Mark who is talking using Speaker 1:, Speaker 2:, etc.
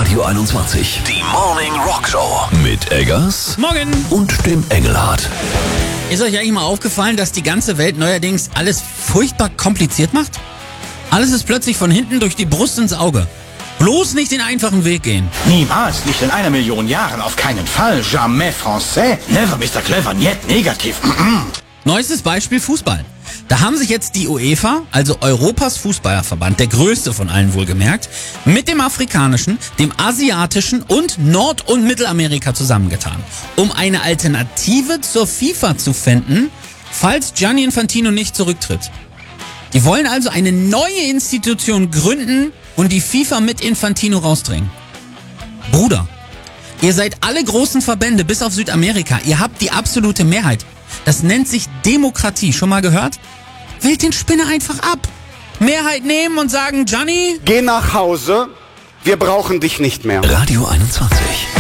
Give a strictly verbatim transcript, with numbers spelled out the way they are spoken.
Speaker 1: Radio einundzwanzig. Die Morning Rock Show. Mit Eggers.
Speaker 2: Morgen.
Speaker 1: Und dem Engelhardt.
Speaker 2: Ist euch eigentlich mal aufgefallen, dass die ganze Welt neuerdings alles furchtbar kompliziert macht? Alles ist plötzlich von hinten durch die Brust ins Auge. Bloß nicht den einfachen Weg gehen.
Speaker 3: Niemals, nicht in einer Million Jahren, auf keinen Fall. Jamais français. Never, Mister Clever, niet negativ.
Speaker 2: Neuestes Beispiel Fußball. Da haben sich jetzt die UEFA, also Europas Fußballerverband, der größte von allen wohlgemerkt, mit dem afrikanischen, dem asiatischen und Nord- und Mittelamerika zusammengetan, um eine Alternative zur FIFA zu finden, falls Gianni Infantino nicht zurücktritt. Die wollen also eine neue Institution gründen und die FIFA mit Infantino rausdrängen. Bruder, ihr seid alle großen Verbände bis auf Südamerika, ihr habt die absolute Mehrheit. Das nennt sich Demokratie. Schon mal gehört? Wählt den Spinner einfach ab. Mehrheit nehmen und sagen, Gianni,
Speaker 4: geh nach Hause, wir brauchen dich nicht mehr.
Speaker 1: Radio einundzwanzig.